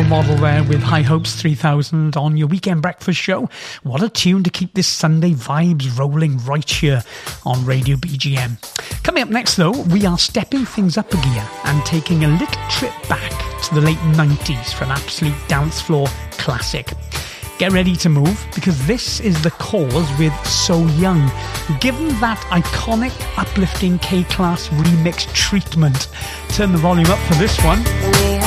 Model there with High Hopes 3000 on your weekend breakfast show. What a tune to keep this Sunday vibes rolling right here on Radio BGM. Coming up next though, we are stepping things up a gear and taking a little trip back to the late 90s for an absolute dance floor classic. Get ready to move, because this is The Cause with So Young. Given that iconic, uplifting K-Class remix treatment, turn the volume up for this one.